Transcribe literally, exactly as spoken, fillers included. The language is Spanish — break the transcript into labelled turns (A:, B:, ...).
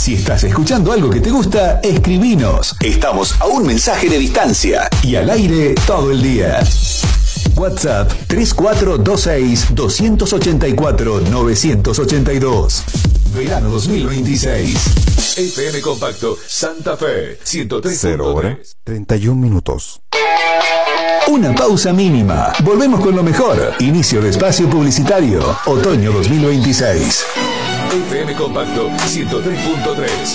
A: Si estás escuchando algo que te gusta, escribinos. Estamos a un mensaje de distancia y al aire todo el día. WhatsApp tres cuatro dos seis, dos ocho cuatro, nueve ocho dos. Verano dos mil veintiséis. F M Compacto Santa Fe ciento tres.
B: Cero hora treinta y un minutos.
A: Una pausa mínima. Volvemos con lo mejor. Inicio de espacio publicitario. Otoño dos mil veintiséis. F M Compacto ciento tres punto tres.